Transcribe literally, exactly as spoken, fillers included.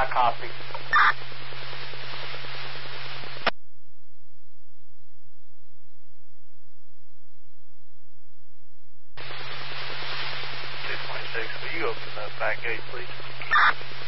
copy. two twenty-six, will you open the back gate, please?